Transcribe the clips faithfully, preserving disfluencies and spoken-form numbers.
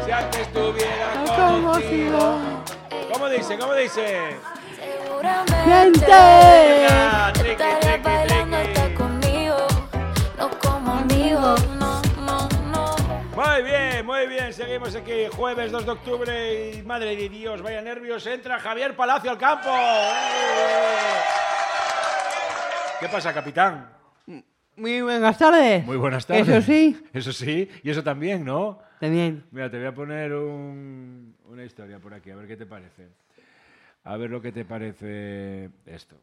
Si antes tuviera No conocido. conocido. ¿Cómo dice? ¿Cómo dice? Gente. Venga, triqui, Estaría triqui, bailando triqui. hasta conmigo, no como amigos, no, no, no. Muy bien, muy bien. Seguimos aquí, jueves dos de octubre. Y madre de Dios, vaya nervios. Entra Javier Palacio al campo. ¡Eh! ¿Qué pasa, capitán? Muy buenas tardes. Muy buenas tardes. Eso sí, Eso sí, y eso también, ¿no? también. Mira, te voy a poner un- una historia por aquí, a ver qué te parece. A ver lo que te parece esto.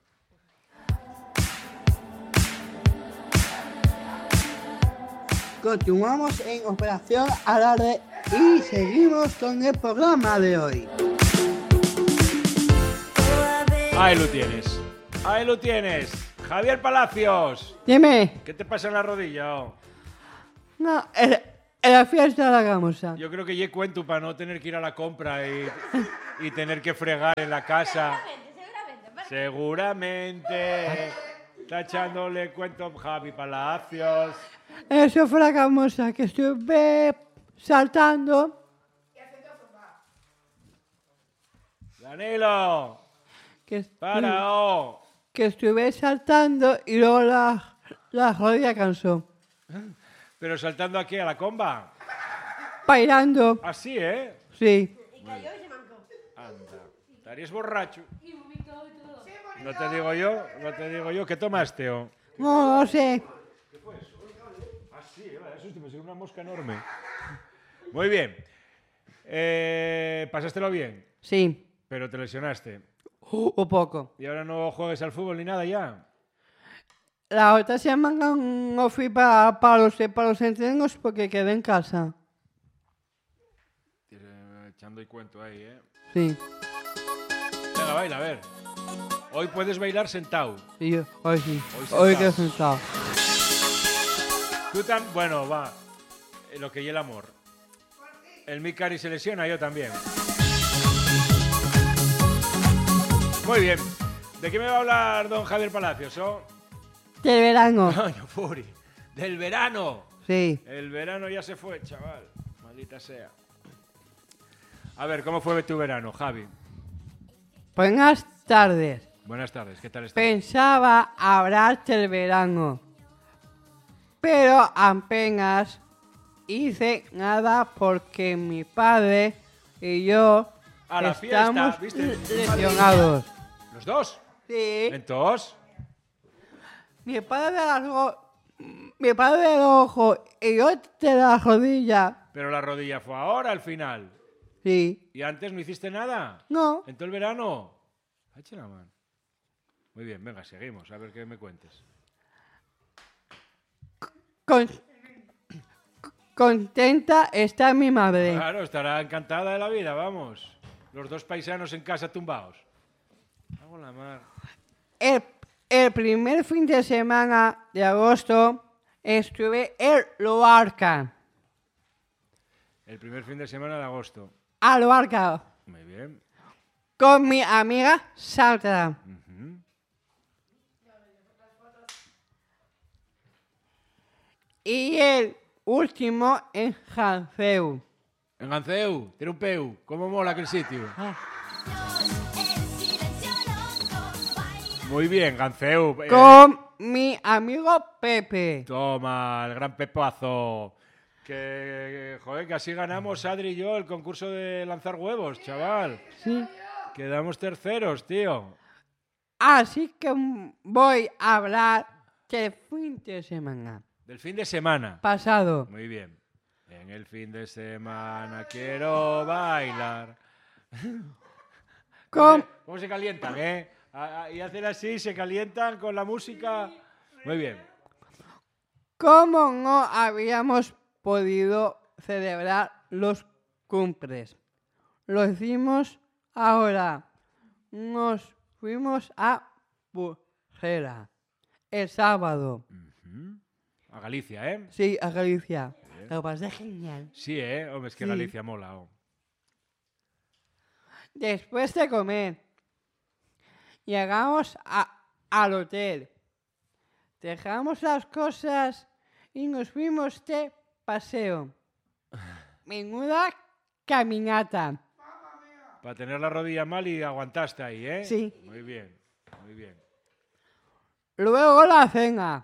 Continuamos en Operación Alarde y seguimos con el programa de hoy. Ahí lo tienes. Ahí lo tienes. Javier Palacios. Dime, ¿Qué te pasa en la rodilla? oh? no, en, en la fiesta de la gamusa. Yo creo que ya cuento para no tener que ir a la compra y, y tener que fregar en la casa. Seguramente. Está echándole cuento a Javi Palacios. Eso fue la gamusa que estuve saltando. Danilo. Que, Para, oh. que estuve saltando y luego la, la rodilla cansó. Pero saltando aquí a la comba. Bailando, Así, ¿eh? sí. Anda. Estarías borracho. No te digo yo, no te digo yo. ¿Qué tomaste, oh? No, no sé. Así, ¿eh? Eso es tipo, una mosca enorme. Muy bien. Eh, pasástelo bien, Sí, pero te lesionaste. un poco. ¿Y ahora no juegues al fútbol ni nada ya? La otra semana no fui para, para, los, para los entrenos porque quedé en casa. Eh, Echando y cuento ahí, ¿eh? Sí. Venga, baila, a ver. Hoy puedes bailar sentado. Y yo, hoy sí. Hoy Hoy sentado. que he sentado. Tú también, bueno, va. Eh, Lo que y el amor. El Micari se lesiona, yo también. Muy bien. ¿De qué me va a hablar don Javier Palacios? oh? Del verano. Coño, Furi. Del verano. Sí. El verano ya se fue, chaval. Maldita sea. A ver, ¿cómo fue tu verano, Javi? Buenas tardes. Buenas tardes, ¿qué tal estás? Pensaba hablarte del verano. Pero apenas hice nada porque mi padre y yo A la fiesta, estamos ¿viste? lesionados. ¿Los dos? Sí. ¿Entonces? Mi padre de las ro- mi padre del ojo y yo de la rodilla. Pero la rodilla fue ahora, al final. Sí. ¿Y antes no hiciste nada? No. ¿En todo el verano? Eche la mano. Muy bien, venga, seguimos, a ver qué me cuentes. Con- contenta está mi madre. Claro, estará encantada de la vida, vamos. Los dos paisanos en casa tumbados. Hago la mar. El, el primer fin de semana de agosto estuve en Loarca. El primer fin de semana de agosto. A Loarca. Muy bien. Con mi amiga Sandra. Ujú. Y el último en Janceu. En Ganceu, tiene un peu. ¿Cómo mola aquel sitio? Muy bien, Ganceu. Eh, Con mi amigo Pepe. Toma, el gran pepazo. Que, joder, que así ganamos Adri y yo el concurso de lanzar huevos, chaval. Sí. Quedamos terceros, tío. Así que voy a hablar del fin de semana Del fin de semana. pasado. Muy bien. En el fin de semana quiero bailar. Con, ¿Cómo se calientan, eh? A- a- Y hacen así, se calientan con la música. Muy bien. como no habíamos podido celebrar los cumples, lo hicimos ahora. Nos fuimos a Burjera el sábado. Ujú. A Galicia, ¿eh? Sí, a Galicia. Lo pasé genial. Sí, ¿eh? Hombre, es que Sí. Galicia mola. oh. Después de comer, llegamos a- al hotel. Dejamos las cosas y nos fuimos de paseo. Menuda caminata. Para tener la rodilla mal y aguantaste ahí, ¿eh? Sí. Muy bien, muy bien. Luego la cena.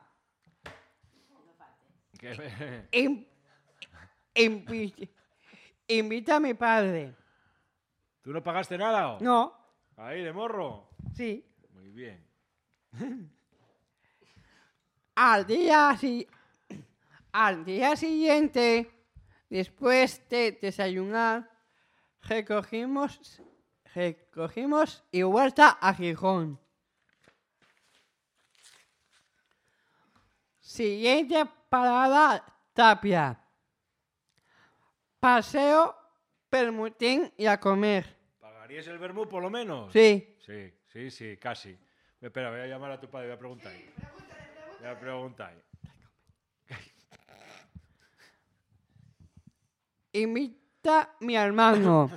Que- In- invi- invita a mi padre. ¿Tú no pagaste nada? o? No, Ahí, de morro. sí. Muy bien. Al día, si- al día siguiente, después de desayunar, recogimos, recogimos y vuelta a Gijón. Siguiente parada, Tapia. Paseo, Permutín y a comer. ¿Pagarías el vermú por lo menos? Sí. Sí, sí, sí, casi. Espera, voy a llamar a tu padre, voy a preguntar. Voy a preguntar. Invita a mi hermano.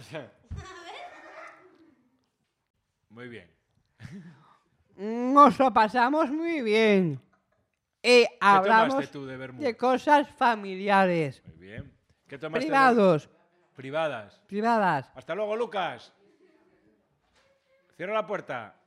Muy bien. Nos lo pasamos muy bien. Y ¿Qué hablamos tomaste tú de vermú? de cosas familiares, Muy bien. ¿Qué tomaste de privados, vermú? Privadas. privadas. Hasta luego, Lucas. Cierra la puerta.